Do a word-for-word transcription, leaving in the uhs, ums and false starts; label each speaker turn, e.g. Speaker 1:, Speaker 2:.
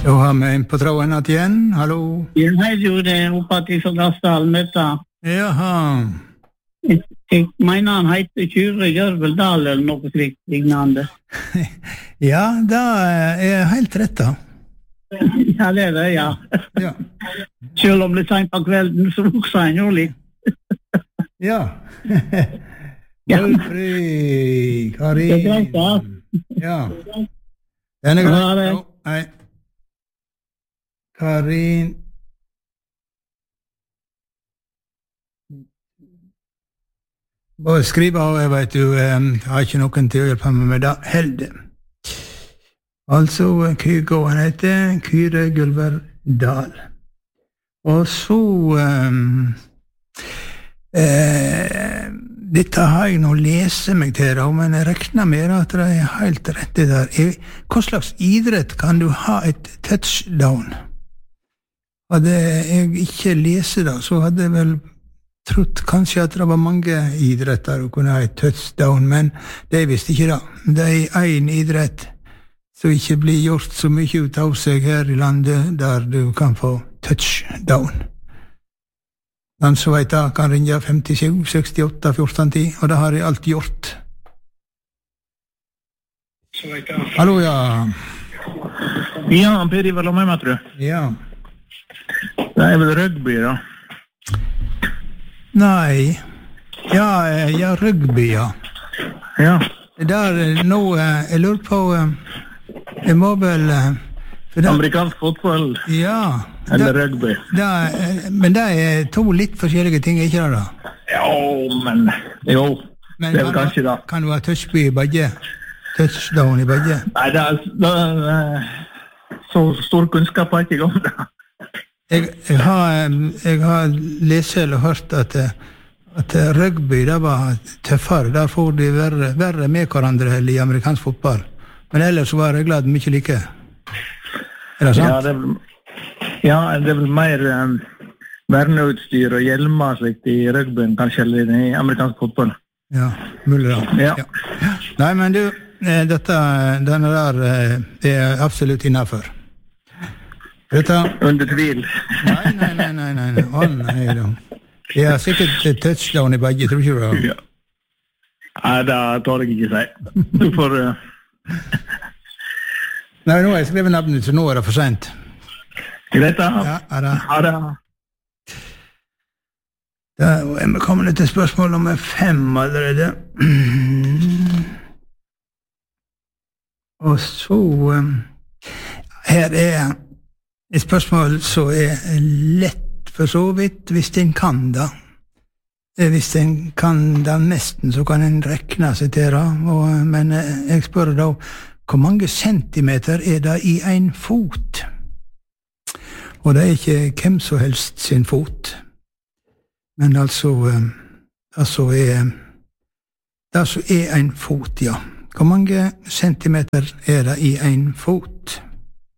Speaker 1: Då har vi en på tråden att igen. Hallå?
Speaker 2: Ja, hej du, det är uppåt i Sådasdalen, detta.
Speaker 1: Jaha.
Speaker 2: Jag menar han heter Kyrre Görveldal eller något liknande.
Speaker 1: Ja, det är helt rätt då.
Speaker 2: Ja, det är det, ja.
Speaker 1: Ja.
Speaker 2: Selv om det är sent på kvällen så också han ju lite.
Speaker 1: Ja.
Speaker 2: Ja.
Speaker 1: Wolfrig, Karin.
Speaker 2: Det är grejt, ja.
Speaker 1: Ja. Den är grejt.
Speaker 2: Ja, det.
Speaker 1: Oh, nej. Karin. Bare skriv av, jeg vet du, jeg har ikke noen til å hjelpe meg med det, helde. Altså, Kygo, han heter Kyrre Gylverdal. Og så, um, eh, dette har jeg nå lese meg til da, men jeg rekner med at det er helt rett det der. I, hva slags idrett kan du ha et touchdown? Hadde jeg ikke lese det, så hadde jeg vel trodd kanskje at det var mange idretter å kunne ha et touchdown, men det visste ikke det. Det er en idrett som ikke blir gjort så mye ut av seg her i landet, der du kan få touchdown. Den som vet det kan ringe femtisju sekstiåtte fjorten ti, og det har jeg alt gjort. Hallo, ja.
Speaker 3: Ja, Per Ivar, la meg med, tror du.
Speaker 1: Ja.
Speaker 3: Det er vel rugby, da.
Speaker 1: Nei. Ja, ja, rugby, ja.
Speaker 3: Ja.
Speaker 1: Der nå, jeg lurer på, jeg må vel... Der,
Speaker 3: amerikansk fotball,
Speaker 1: ja,
Speaker 3: eller
Speaker 1: der,
Speaker 3: rugby.
Speaker 1: Der, men det er to litt forskjellige ting, ikke det da?
Speaker 3: Jo, men... Jo,
Speaker 1: men
Speaker 3: det er vel kanskje da.
Speaker 1: Kan du ha touchby i begge? Touchdown i begge?
Speaker 3: Nei, det er, det er så stor kunnskap har jeg ikke om det.
Speaker 1: Jeg, jeg, har, jeg har lest eller hørt at, at rugby det var tøffere. Der får de verre, verre med hverandre i amerikansk fotball. Men ellers var reglene mye like. Er det sant?
Speaker 3: Ja, det er vel, ja, det er vel mer um, verneutstyr og hjelmer slikt i rugbyen, kanskje, eller i amerikansk fotball.
Speaker 1: Ja, mulig da.
Speaker 3: Ja.
Speaker 1: Ja. Nei, men du, dette, denne der er absolutt innenfor. Dette...
Speaker 3: Under tvil.
Speaker 1: Nei, nei, nei, nei, nei, nei. Å, nei, da. Det er sikkert et touchdown i begge, tror ikke du det?
Speaker 3: Ja. Nei, det tar jeg ikke si. Du får... Uh...
Speaker 1: Nei, nå har jeg skrevet navnet, så nå er det for sent.
Speaker 3: Greit da.
Speaker 1: Ja, er det.
Speaker 3: Ha det.
Speaker 1: Da er vi kommet til spørsmål nummer fem allerede. Og så... Um, her er et spørsmål som er lett for så vidt, hvis en kan da. Hvis en kan da nesten, så kan en rekne seg til det. Og, men jeg spør da, hvor mange centimeter er det i en fot? Og det er ikke hvem som helst sin fot. Men altså, altså er, det altså er en fot, ja. Hvor mange centimeter er det i en fot?